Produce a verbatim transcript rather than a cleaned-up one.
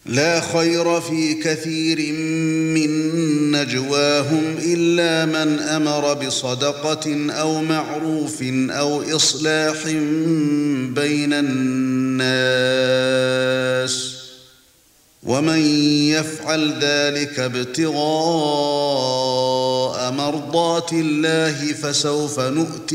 لا خير في كثير من نجواهم إلا من أمر بصدقة أو معروف أو إصلاح بين الناس ومن يفعل ذلك ابتغاء مرضات الله فسوف نؤتيه